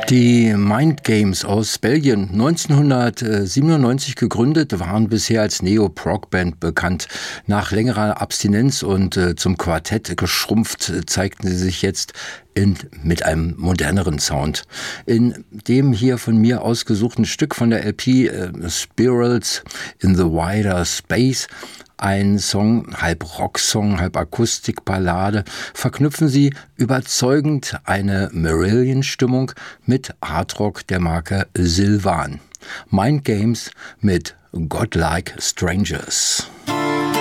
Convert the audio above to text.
Die Mind Games aus Belgien, 1997 gegründet, waren bisher als Neo-Prog-Band bekannt. Nach längerer Abstinenz und zum Quartett geschrumpft, zeigten sie sich jetzt mit einem moderneren Sound. In dem hier von mir ausgesuchten Stück von der LP Spirals in the Wider Space, ein Song, halb Rocksong, halb Akustikballade, verknüpfen sie überzeugend eine Marillion-Stimmung mit Hardrock der Marke Sylvan. Mind Games mit Godlike Strangers.